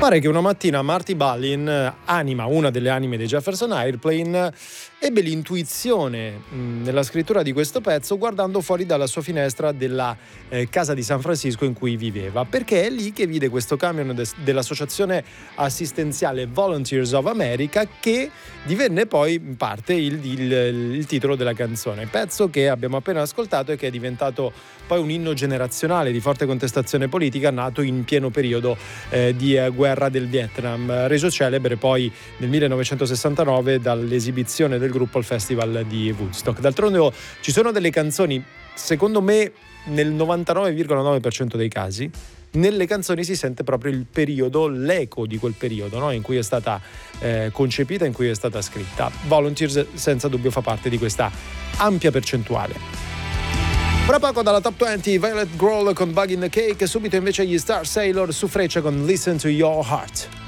Pare che una mattina Marty Balin, una delle anime dei Jefferson Airplane, ebbe l'intuizione nella scrittura di questo pezzo guardando fuori dalla sua finestra della casa di San Francisco in cui viveva, perché è lì che vide questo camion dell'associazione assistenziale Volunteers of America, che divenne poi in parte il titolo della canzone, pezzo che abbiamo appena ascoltato e che è diventato poi un inno generazionale di forte contestazione politica, nato in pieno periodo di guerra del Vietnam, reso celebre poi nel 1969 dall'esibizione del gruppo al Festival di Woodstock. D'altronde ci sono delle canzoni, secondo me nel 99,9% dei casi, nelle canzoni si sente proprio il periodo, l'eco di quel periodo, no? In cui è stata concepita, in cui è stata scritta. Volunteers senza dubbio fa parte di questa ampia percentuale. Fra poco dalla Top 20 Violet Grohl con Bug in the Cake, subito invece gli Star Sailor su Freccia con Listen to Your Heart.